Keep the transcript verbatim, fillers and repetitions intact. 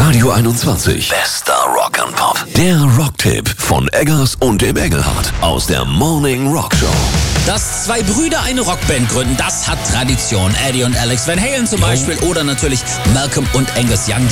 Radio einundzwanzig. Bester Rock and Pop. Der Rocktipp von Eggers und dem Engelhardt aus der Morning Rock Show. Dass zwei Brüder eine Rockband gründen, das hat Tradition. Eddie und Alex Van Halen zum Beispiel oder natürlich Malcolm und Angus Young.